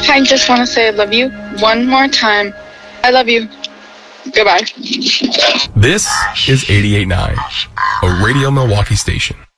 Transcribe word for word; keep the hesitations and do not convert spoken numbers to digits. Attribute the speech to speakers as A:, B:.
A: I just want to say I love you one more time. I love you. Goodbye.
B: This is eighty-eight point nine, a Radio Milwaukee station.